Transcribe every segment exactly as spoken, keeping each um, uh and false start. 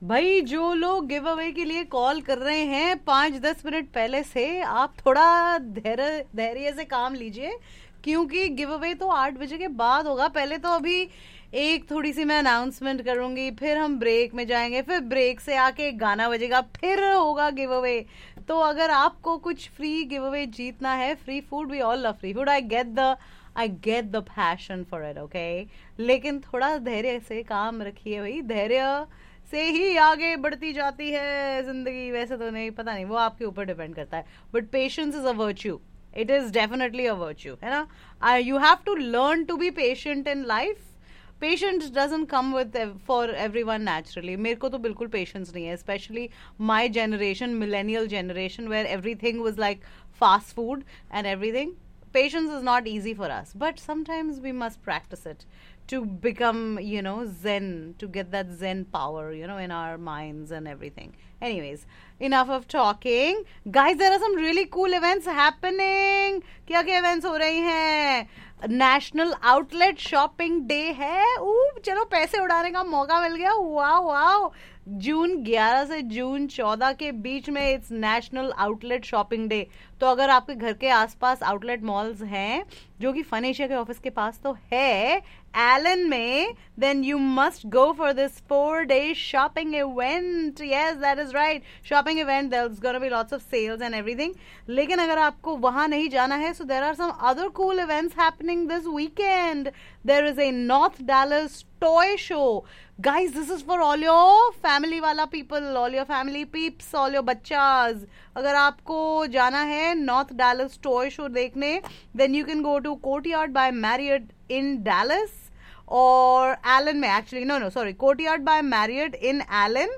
भाई जो लोग गिव अवे के लिए कॉल कर रहे हैं पाँच दस मिनट पहले से, आप थोड़ा धैर्य धैर्य से काम लीजिए, क्योंकि गिव अवे तो आठ बजे के बाद होगा। पहले तो अभी एक थोड़ी सी मैं अनाउंसमेंट करूंगी, फिर हम ब्रेक में जाएंगे, फिर ब्रेक से आके गाना बजेगा, फिर होगा गिव अवे। तो अगर आपको कुछ फ्री गिव अवे जीतना है, free food, we all love free food, I get the I get the passion for it, okay, लेकिन थोड़ा धैर्य से काम रखिए भाई, धैर्य से ही आगे बढ़ती जाती है जिंदगी। वैसे तो नहीं, पता नहीं, वो आपके ऊपर डिपेंड करता है, but patience is a virtue, it is definitely a virtue, है ना। You have to learn to be patient in life. Patience doesn't come with for everyone naturally. मेरे को तो बिल्कुल पेशेंस नहीं है, specially my generation, millennial generation, where everything was like fast food and everything. Patience is not easy for us, but sometimes we must practice it to become, you know, zen, to get that zen power, you know, in our minds and everything. Anyways, enough of talking. Guys, there are some really cool events happening. क्या क्या events हो रही हैं? National outlet shopping day है. ऊ चलो पैसे उड़ाने का मौका मिल गया. वाह वाह. जून ग्यारह से जून चौदह के बीच में it's national outlet shopping day. तो अगर आपके घर के आसपास आउटलेट मॉल्स हैं, जो कि फन एशिया के ऑफिस के पास तो है, एलन में, then you must go for this four day shopping event. Yes, that is right. Shopping event. There's gonna be lots of sales and everything. लेकिन अगर आपको वहां नहीं जाना है, so there are some other cool events happening this weekend. There is a North Dallas toy show. Guys, this is for all your family वाला people, all your family peeps, all your बच्चास. अगर आपको जाना है North Dallas toy show देखने, then you can go to Courtyard by Marriott in Dallas. Or Allen में, actually no no sorry Courtyard by Marriott in Allen.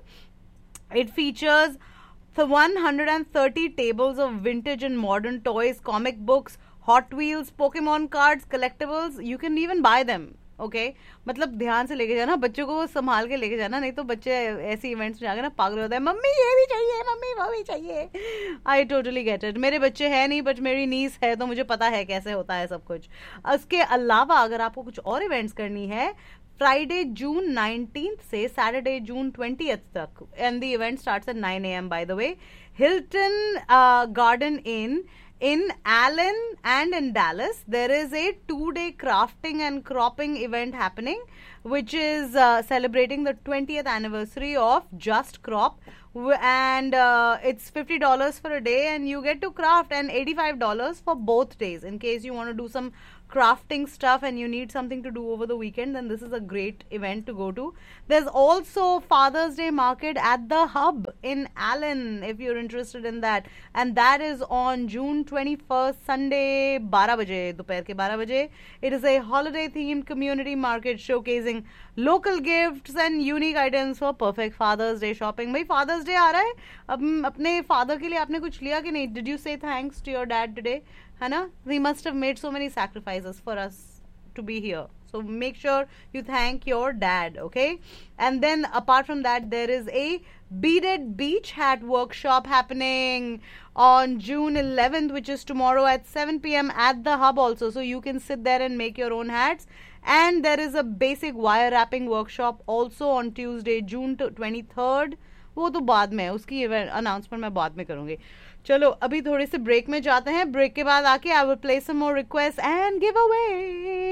It features the one hundred thirty tables of vintage and modern toys, comic books, Hot Wheels, Pokemon cards, collectibles. You can even buy them. Okay okay? मतलब ध्यान से लेके जाना, बच्चों को संभाल के लेके जाना, नहीं तो बच्चे ऐसी इवेंट्स में जाके ना पागल होता है, मम्मी ये भी चाहिए, मम्मी वो भी चाहिए. I totally get it. मेरे बच्चे हैं नहीं, बट मेरी नीस है, तो मुझे पता है कैसे होता है सब कुछ. उसके अलावा अगर आपको कुछ और इवेंट्स करनी है, फ्राइडे जून नाइनटीन्थ से सैटरडे जून ट्वेंटियथ तक, and the event starts at nine A M by the way. Hilton garden in In Allen and in Dallas, there is a two-day crafting and cropping event happening, which is uh, celebrating the twentieth anniversary of Just Crop, and uh, it's fifty dollars for a day, and you get to craft, and eighty-five dollars for both days. In case you want to do some crafting stuff and you need something to do over the weekend, then this is a great event to go to. There's also Father's Day market at the Hub in Allen, if you're interested in that, and that is on June twenty-first, Sunday, twelve baje, दोपहर के बारह बजे. It is a holiday themed community market showcasing local gifts and unique items for perfect Father's Day shopping. भाई Father's Day आ रहा है, अब अपने father के लिए आपने कुछ लिया कि नहीं? Did you say thanks to your dad today? है ना? He must have made so many sacrifices for us to be here. So make sure you thank your dad, okay? And then apart from that, there is a beaded beach hat workshop happening on June eleventh, which is tomorrow at seven p m at the Hub also. So you can sit there and make your own hats. And there is a basic wire wrapping workshop also on Tuesday, June twenty-third. वो तो बाद में, उसकी announcement मैं बाद में करूंगी. चलो अभी थोड़े से ब्रेक में जाते हैं. ब्रेक के बाद आके I will play some more request and give away.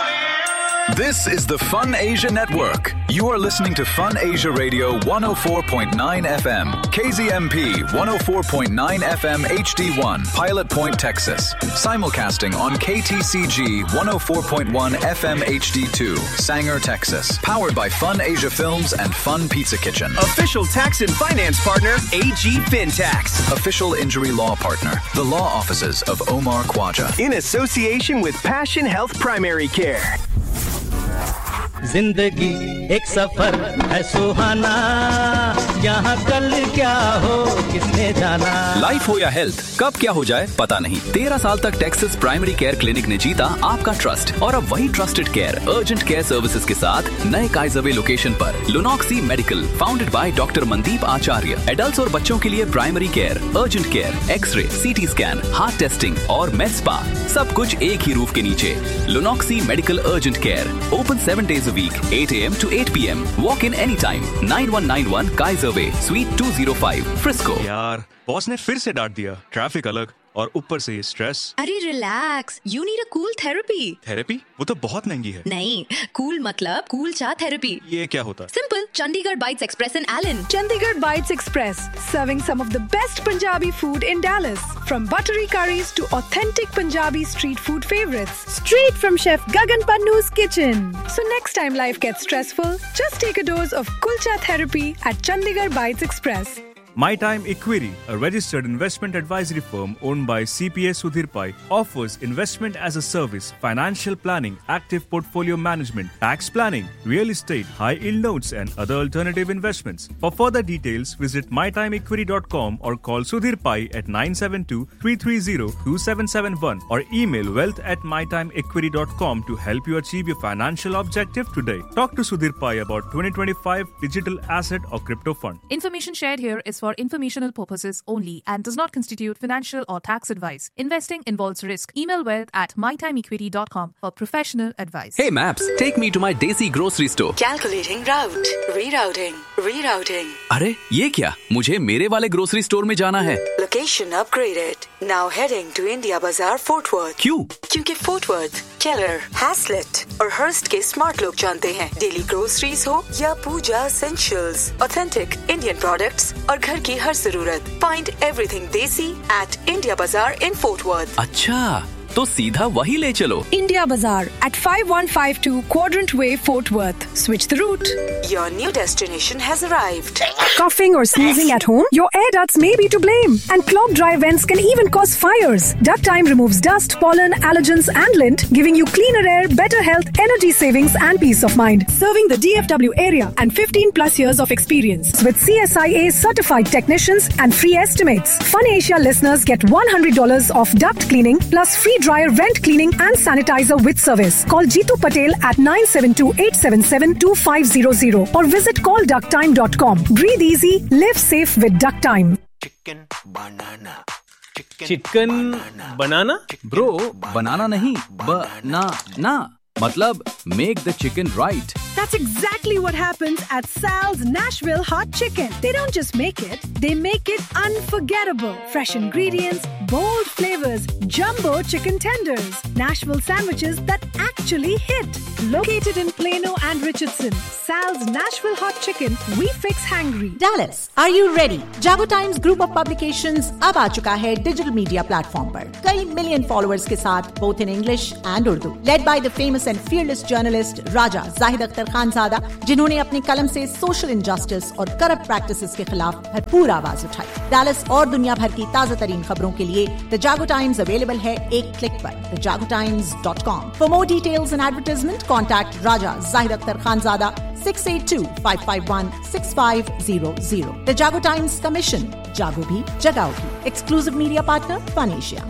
This is the Fun Asia Network. You are listening to Fun Asia Radio one oh four point nine F M, K Z M P one oh four point nine F M H D one, Pilot Point, Texas. Simulcasting on K T C G one oh four point one F M H D two, Sanger, Texas. Powered by Fun Asia Films and Fun Pizza Kitchen. Official tax and finance partner, A G FinTax. Official injury law partner, the law offices of Omar Khwaja. In association with Passion Health Primary Care. जिंदगी एक सफर है सुहाना, यहाँ कल क्या हो किसने जाना। Life हो या हेल्थ, कब क्या हो जाए पता नहीं। तेरह साल तक टेक्सास प्राइमरी केयर क्लिनिक ने जीता आपका ट्रस्ट और अब वही trusted care urgent care services के साथ नए काइजरवे लोकेशन पर लुनॉक्सी medical, founded by doctor Mandeep Acharya. Adults और बच्चों के लिए primary care, urgent care, x ray, CT scan, heart testing और med spa, सब कुछ एक ही रूफ के नीचे। लुनॉक्सी medical urgent care, open seven days a week, eight a m to eight p m Walk in anytime. nine one nine one Kaiser Way, Suite two oh five, Frisco. यार boss ने फिर से डांट दिया। Traffic अलग और ऊपर से ये स्ट्रेस। अरे relax, you need a cool therapy. Therapy? वो तो बहुत महंगी है। नहीं, कूल मतलब कूल चा थेरेपी। ये क्या होता है? Simple, Chandigarh bytes express in Elon. Chandigarh Bites Express, serving some of the best Punjabi food in Dallas. From buttery curries to authentic Punjabi street food favorites. Straight from Chef Gagan Pannu's kitchen. So next time life gets stressful, just take a dose of Kulcha therapy at Chandigarh Bites Express. My Time Equity, a registered investment advisory firm owned by C P A Sudhir Pai, offers investment as a service, financial planning, active portfolio management, tax planning, real estate, high-yield notes and other alternative investments. For further details, visit my time equity dot com or call Sudhir Pai at nine seven two, three three zero, two seven seven one or email wealth at my time equity dot com to help you achieve your financial objective today. Talk to Sudhir Pai about twenty twenty-five digital asset or crypto fund. Information shared here is for informational purposes only and does not constitute financial or tax advice. Investing involves risk. Email wealth at my time equity dot com for professional advice. Hey Maps, take me to my Desi grocery store. Calculating route. Rerouting. Rerouting. अरे ये क्या? मुझे मेरे वाले grocery store में जाना है। Location upgraded. Now heading to India Bazaar, Fort Worth. क्यों? क्योंकि Fort Worth, Keller, Haslett और Hearst के स्मार्ट लोग जानते हैं। डेली ग्रोसरीज हो या पूजा essentials, authentic Indian products और घर की हर जरूरत। Find everything देसी at India Bazaar in Fort Worth. अच्छा, तो सीधा वही ले चलो। India Bazaar at five one five two Quadrant Way, Fort Worth. Switch the route. Your new destination has arrived. Coughing or sneezing at home? Your air ducts may be to blame. And clogged dry vents can even cause fires. Duct Time removes dust, pollen, allergens and lint, giving you cleaner air, better health, energy savings and peace of mind. Serving the D F W area and fifteen plus years of experience. With C S I A certified technicians and free estimates. Fun Asia listeners get one hundred dollars off duct cleaning plus free dryer vent cleaning and sanitizer with service. Call Jeetu Patel at nine seven two, eight seven seven, two five zero zero or visit call duct time dot com. Breathe easy, live safe with Duct Time. Chicken banana chicken banana bro, बनाना नहीं, बनाना मतलब make the chicken right. That's exactly what happens at Sal's Nashville Hot Chicken. They don't just make it, they make it unforgettable. Fresh ingredients, bold flavors, jumbo chicken tenders, Nashville sandwiches that actually hit. Located in Plano and Richardson, Sal's Nashville Hot Chicken, we fix hangry. Dallas, are you ready? Jago Times group of publications अब आ चुका है digital media platform पर कई million followers के साथ, both in English and Urdu. Led by the famous and fearless journalist Raja Zahid Akhtar Khanzada, जिन्होंने अपनी कलम से सोशल इनजस्टिस और करप्ट प्रैक्टिसेस के खिलाफ भरपूर आवाज उठाई। डालस और दुनिया भर की ताजा तरीन खबरों के लिए द जागो टाइम्स अवेलेबल है एक क्लिक पर द जागो times dot com. For more details and advertisement contact Raja Zahid Akhtar Khanzada six eight two, five five one, six five zero zero. The जागो टाइम्स का मिशन, जागो भी जगाओगी। Exclusive media partner fun Asia.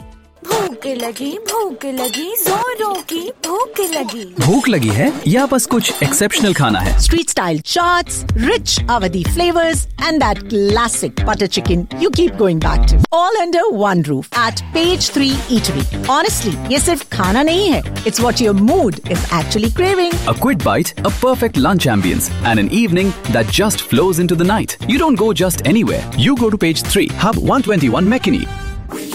भूख लगी भूख लगी जोरों की भूख लगी। भूख लगी है या बस कुछ एक्सेप्शनल खाना है? Street style chaats, rich Awadhi flavors and that classic butter chicken you keep going back to. All under one roof at Page three Eatery. Honestly, ये सिर्फ खाना नहीं है. It's what your mood is actually craving. A quick bite, a perfect lunch ambience and an evening that just flows into the night. You don't go just anywhere. You go to Page three, Hub one twenty-one McKinney.